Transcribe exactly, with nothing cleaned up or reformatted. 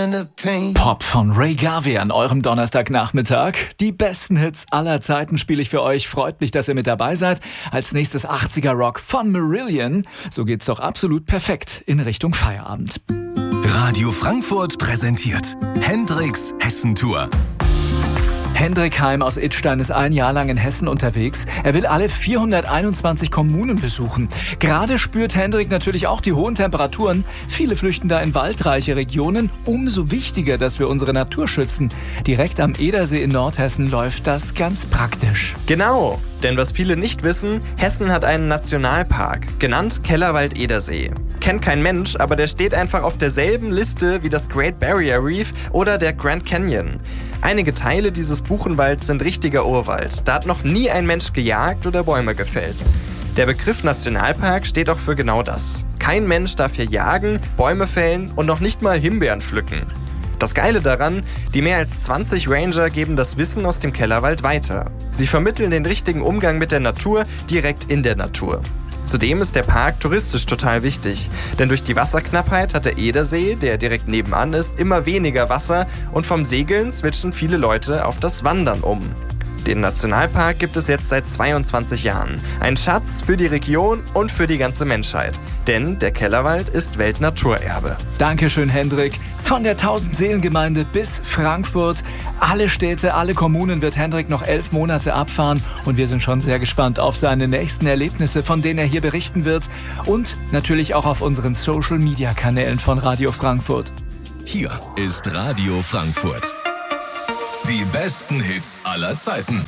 Pop von Ray Garvey an eurem Donnerstagnachmittag. Die besten Hits aller Zeiten spiele ich für euch. Freut mich, dass ihr mit dabei seid. Als nächstes achtziger Rock von Marillion. So geht's doch absolut perfekt in Richtung Feierabend. Radio Frankfurt präsentiert Hendrix Hessentour. Hendrik Heim aus Idstein ist ein Jahr lang in Hessen unterwegs. Er will alle vierhunderteinundzwanzig Kommunen besuchen. Gerade spürt Hendrik natürlich auch die hohen Temperaturen. Viele flüchten da in waldreiche Regionen. Umso wichtiger, dass wir unsere Natur schützen. Direkt am Edersee in Nordhessen läuft das ganz praktisch. Genau, denn was viele nicht wissen, Hessen hat einen Nationalpark, genannt Kellerwald-Edersee. Kennt kein Mensch, aber der steht einfach auf derselben Liste wie das Great Barrier Reef oder der Grand Canyon. Einige Teile dieses Buchenwalds sind richtiger Urwald. Da hat noch nie ein Mensch gejagt oder Bäume gefällt. Der Begriff Nationalpark steht auch für genau das. Kein Mensch darf hier jagen, Bäume fällen und noch nicht mal Himbeeren pflücken. Das Geile daran, die mehr als zwanzig Ranger geben das Wissen aus dem Kellerwald weiter. Sie vermitteln den richtigen Umgang mit der Natur direkt in der Natur. Zudem ist der Park touristisch total wichtig, denn durch die Wasserknappheit hat der Edersee, der direkt nebenan ist, immer weniger Wasser und vom Segeln switchen viele Leute auf das Wandern um. Den Nationalpark gibt es jetzt seit zweiundzwanzig Jahren. Ein Schatz für die Region und für die ganze Menschheit. Denn der Kellerwald ist Weltnaturerbe. Dankeschön, Hendrik. Von der Tausend-Seelen-Gemeinde bis Frankfurt. Alle Städte, alle Kommunen wird Hendrik noch elf Monate abfahren. Und wir sind schon sehr gespannt auf seine nächsten Erlebnisse, von denen er hier berichten wird. Und natürlich auch auf unseren Social-Media-Kanälen von Radio Frankfurt. Hier ist Radio Frankfurt. Die besten Hits aller Zeiten.